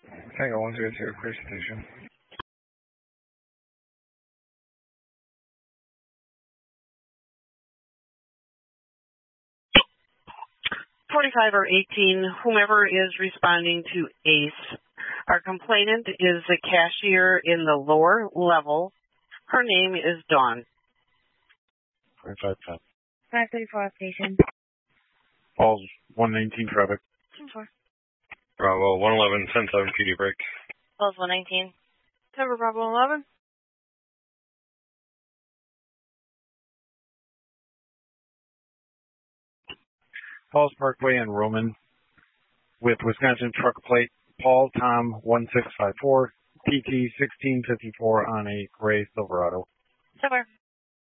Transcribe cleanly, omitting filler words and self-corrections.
Tango 102, clear station. 45 or 18, whomever is responding to ACE. Our complainant is the cashier in the lower level. Her name is Dawn. 4510. 534 station. Falls 119 traffic. 4. Bravo 111, 10-7 PD break. Falls 119. Cover Bravo 11. Falls Parkway and Roman with Wisconsin truck plate Paul Tom 1654 PT 1654 on a gray Silverado. Silver.